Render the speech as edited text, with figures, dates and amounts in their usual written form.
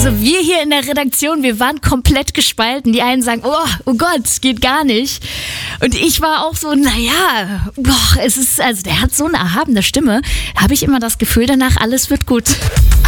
Also wir hier in der Redaktion, wir waren komplett gespalten. Die einen sagen, oh Gott, geht gar nicht. Und ich war auch so, naja, der hat so eine erhabene Stimme. Da habe ich immer das Gefühl danach, alles wird gut.